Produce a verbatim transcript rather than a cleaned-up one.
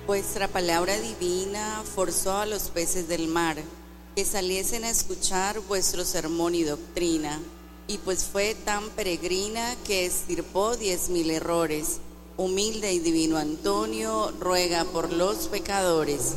Vuestra palabra divina forzó a los peces del mar que saliesen a escuchar vuestro sermón y doctrina, y pues fue tan peregrina que extirpó diez mil errores. Humilde y divino Antonio, ruega por los pecadores.